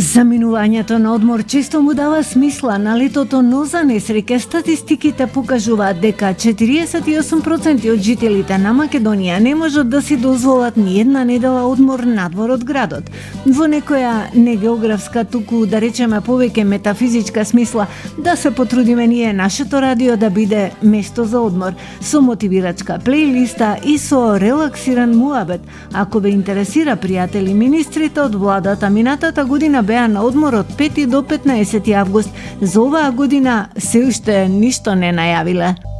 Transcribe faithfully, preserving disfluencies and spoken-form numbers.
Заминувањето на одмор често му дава смисла на летото, но за несреќа статистиките покажуваат дека четириесет и осум проценти од жителите на Македонија не можат да си дозволат ни една недела одмор надвор од градот. Во некоја негеографска, туку да речеме повеќе метафизичка смисла, да се потрудиме ние нашето радио да биде место за одмор, со мотивирачка плейлиста и со релаксиран муабет. Ако ве интересира, пријатели, министрите од владата минатата година беа на одмор од пети до петнаесети август. За оваа година се уште ништо не најавиле.